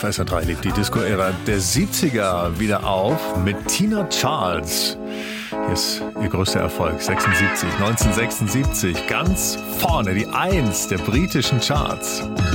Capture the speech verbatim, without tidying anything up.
Auf S R drei lebt die Disco-Ära der siebziger wieder auf mit Tina Charles. Hier ist ihr größter Erfolg, sechsundsiebzig, neunzehnhundertsechsundsiebzig, ganz vorne, die Eins der britischen Charts.